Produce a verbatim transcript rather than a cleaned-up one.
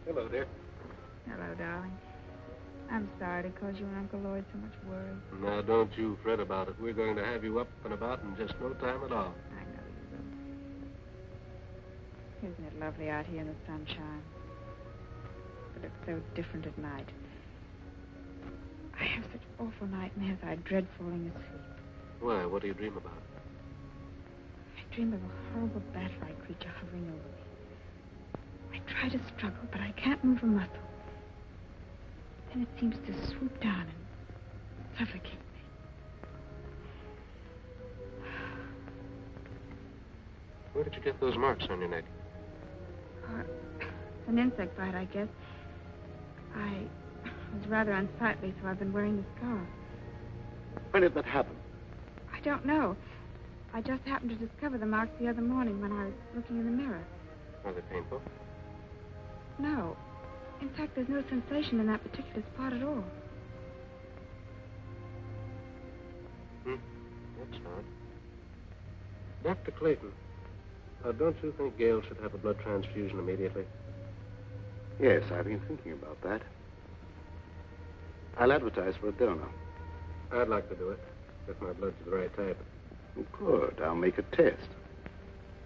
Hello, dear. Hello, darling. I'm sorry to cause you and Uncle Lloyd so much worry. Now, don't you fret about it. We're going to have you up and about in just no time at all. I know you will. Isn't it lovely out here in the sunshine? But it's so different at night. I have such awful nightmares. I dread falling asleep. Why? What do you dream about? I dream of a horrible bat-like creature hovering over me. I try to struggle, but I can't move a muscle. Then it seems to swoop down and suffocate me. Where did you get those marks on your neck? Uh, an insect bite, I guess. I was rather unsightly, so I've been wearing the scarf. When did that happen? I don't know. I just happened to discover the marks the other morning when I was looking in the mirror. Are they painful? No. In fact, there's no sensation in that particular spot at all. Hmm. That's odd. Doctor Clayton, uh, don't you think Gail should have a blood transfusion immediately? Yes, I've been thinking about that. I'll advertise for a donor. I'd like to do it, if my blood's the right type. Good. I'll make a test.